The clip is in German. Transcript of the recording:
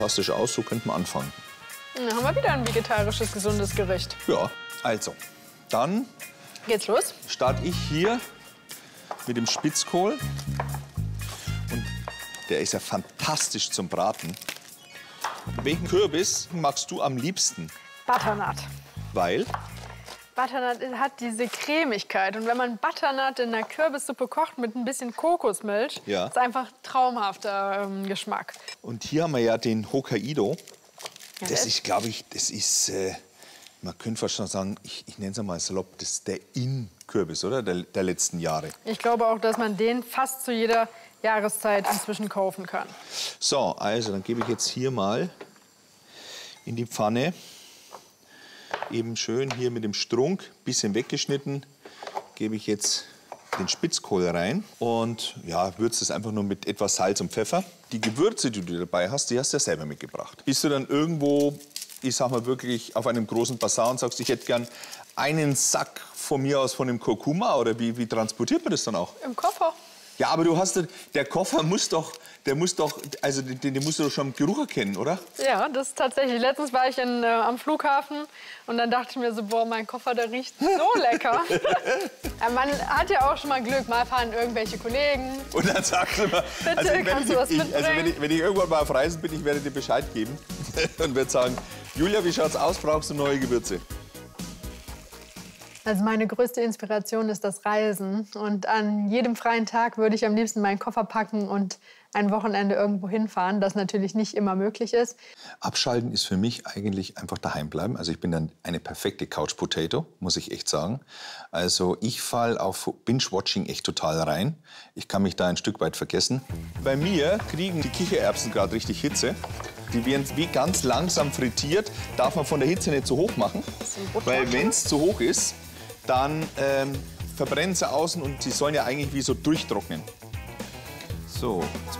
Fantastisch aus, so könnten wir anfangen. Dann haben wir wieder ein vegetarisches, gesundes Gericht. Ja, also, dann Geht's los? starte ich hier mit dem Spitzkohl. Und der ist ja fantastisch zum Braten. Welchen Kürbis magst du am liebsten? Butternut. Weil? Butternut hat diese Cremigkeit. Und wenn man Butternut in der Kürbissuppe kocht mit ein bisschen Kokosmilch, Ja. ist einfach traumhafter Geschmack. Und hier haben wir ja den Hokkaido. Ja, Das ist, glaube ich, man könnte fast schon sagen, ich nenne es mal salopp, das ist der In-Kürbis, oder? Der letzten Jahre. Ich glaube auch, dass man den fast zu jeder Jahreszeit inzwischen kaufen kann. So, also dann gebe ich jetzt hier mal in die Pfanne, eben schön hier mit dem Strunk, bisschen weggeschnitten, gebe ich jetzt den Spitzkohl rein und ja, würze es einfach nur mit etwas Salz und Pfeffer. Die Gewürze, die du dabei hast, die hast du ja selber mitgebracht. Bist du dann irgendwo, ich sag mal wirklich, auf einem großen Bazar und sagst, ich hätte gern einen Sack von mir aus von dem Kurkuma, oder wie transportiert man das dann auch? Im Koffer. Ja, aber du hast, der Koffer muss doch, den musst du doch schon im Geruch erkennen, oder? Ja, das ist tatsächlich. Letztens war ich am Flughafen und dann dachte ich mir so, boah, mein Koffer, der riecht so lecker. Ja, man hat ja auch schon mal Glück, mal fahren irgendwelche Kollegen. Und dann sagst du mal, Bitte, kannst du was mitbringen? wenn ich irgendwann mal auf Reisen bin, ich werde dir Bescheid geben und werde sagen, Julia, wie schaut's aus, brauchst du neue Gewürze? Also meine größte Inspiration ist das Reisen. Und an jedem freien Tag würde ich am liebsten meinen Koffer packen und ein Wochenende irgendwo hinfahren, das natürlich nicht immer möglich ist. Abschalten ist für mich eigentlich einfach daheim bleiben. Also ich bin dann eine perfekte Couch Potato, muss ich echt sagen. Also ich falle auf Binge-Watching echt total rein. Ich kann mich da ein Stück weit vergessen. Bei mir kriegen die Kichererbsen gerade richtig Hitze. Die werden wie ganz langsam frittiert. Darf man von der Hitze nicht zu hoch machen. Weil wenn es zu hoch ist, dann verbrennen sie außen und sie sollen ja eigentlich wie so durchtrocknen. So, jetzt